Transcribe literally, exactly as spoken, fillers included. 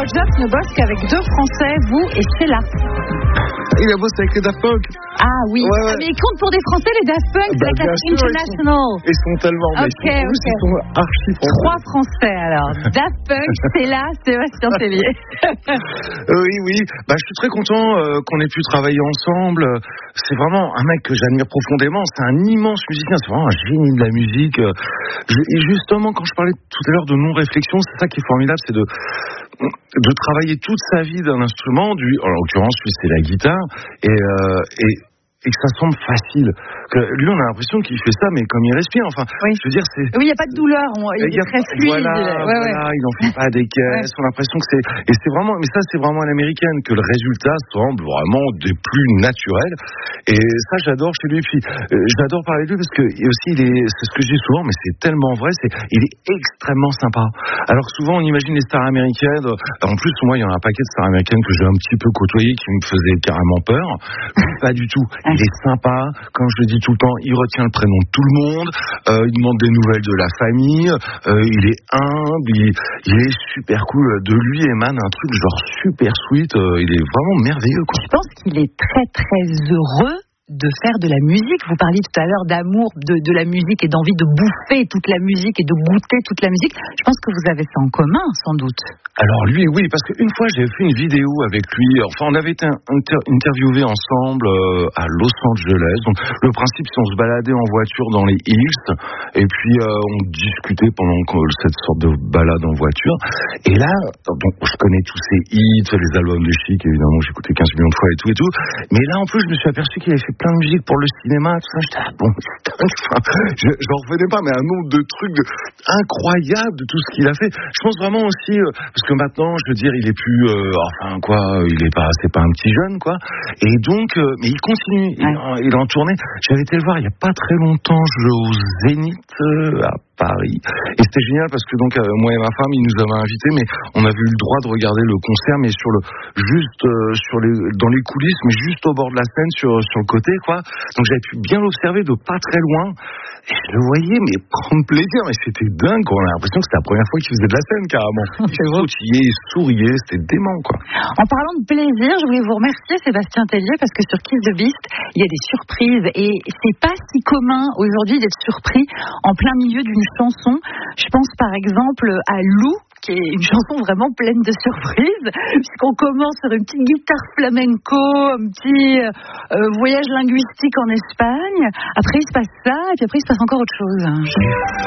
Joff ne bosse qu'avec deux Français, vous et Sheila. Il a bossé avec les Daft Punk. Ah oui, ouais, ouais. Mais ils comptent pour des Français, les Daft Punk, bah, c'est la classe international. Ils sont, ils sont tellement, mais okay, ils, sont, okay. ils sont archi français. Trois Français alors. Daft Punk, Sheila, Sébastien Tellier. oui, oui. Bah, je suis très content euh, qu'on ait pu travailler ensemble. C'est vraiment un mec que j'admire profondément. C'est un immense musicien. C'est vraiment un génie de la musique. Et justement, quand je parlais tout à l'heure de non-réflexion, c'est ça qui est formidable, c'est de de travailler toute sa vie d'un instrument, du, en l'occurrence, lui, c'est la guitare, et, euh, et, et que ça semble facile. Que lui, on a l'impression qu'il fait ça, mais comme il respire, enfin, oui. je veux dire, c'est... Oui, il n'y a pas de douleur, on, il, il est très fluide. Voilà, ouais, voilà, ouais. il n'en fait pas des caisses, ouais. On a l'impression que c'est... Et c'est vraiment... Mais ça, c'est vraiment à l'américaine, que le résultat semble vraiment des plus naturels. Et ça, j'adore chez lui. Puis, euh, j'adore parler de lui parce que et aussi, il est... c'est ce que je dis souvent, mais c'est tellement vrai, c'est il est extrêmement sympa. Alors souvent, on imagine les stars américaines... En plus, moi, il y en a un paquet de stars américaines que j'ai un petit peu côtoyées qui me faisaient carrément peur. Lui, pas du tout. Il est sympa, comme je le dis tout le temps, il retient le prénom de tout le monde, euh, il demande des nouvelles de la famille, euh, il est humble, il, il est super cool. De lui émane un truc genre super sweet, euh, il est vraiment merveilleux, quoi. Je pense qu'il est très très heureux de faire de la musique. Vous parliez tout à l'heure d'amour de, de la musique et d'envie de bouffer toute la musique et de goûter toute la musique. Je pense que vous avez ça en commun, sans doute. Alors lui, oui, parce qu'une fois, j'ai fait une vidéo avec lui. Enfin, on avait été inter- interviewés ensemble euh, à Los Angeles. Donc, le principe, c'est qu'on se baladait en voiture dans les Hills, et puis euh, on discutait pendant cette sorte de balade en voiture. Et là, donc, je connais tous ses hits, les albums de Chic, évidemment, j'ai écouté quinze millions de fois et tout et tout. Mais là, en plus, je me suis aperçu qu'il avait fait plein de musique pour le cinéma, tout ça. J'étais ah bon, enfin, je, j'en revenais pas, mais un nombre de trucs de, incroyables de tout ce qu'il a fait. Je pense vraiment aussi, euh, parce que maintenant, je veux dire, il est plus, euh, enfin quoi, il est pas, c'est pas un petit jeune, quoi. Et donc, euh, mais il continue, il, ouais. il est en tournée. J'avais été le voir il y a pas très longtemps, je au Zénith euh, à Paris. Et c'était génial parce que donc euh, moi et ma femme, ils nous avaient invités, mais on avait eu le droit de regarder le concert, mais sur le, juste euh, sur les, dans les coulisses, mais juste au bord de la scène, sur sur le côté, quoi. Donc j'avais pu bien l'observer de pas très loin. Et je le voyais, mais prendre plaisir, mais c'était dingue, quoi. On a l'impression que c'était la première fois qu'il faisait de la scène, carrément. Il sautillait, il souriait, c'était dément, quoi. En parlant de plaisir, je voulais vous remercier, Sébastien Tellier, parce que sur Kiss the Beast, il y a des surprises, et c'est pas si commun aujourd'hui d'être surpris en plein milieu d'une chanson. Je pense par exemple à Lou, qui est une chanson vraiment pleine de surprises, puisqu'on commence sur une petite guitare flamenco, un petit euh, voyage linguistique en Espagne, après il se passe ça, et puis après il se passe encore autre chose.